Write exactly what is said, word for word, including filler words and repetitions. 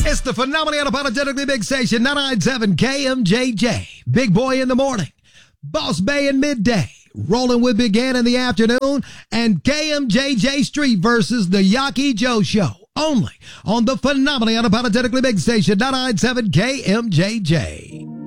It's the phenomenally unapologetically big station, ninety-nine point seven K M J J. Big Boy in the morning, Boss Bay in midday, Rolling with Big Ant in the afternoon, and K M J J Street versus the Yaki Joe Show. Only on the phenomenally unapologetically big station, ninety-nine point seven K M J J.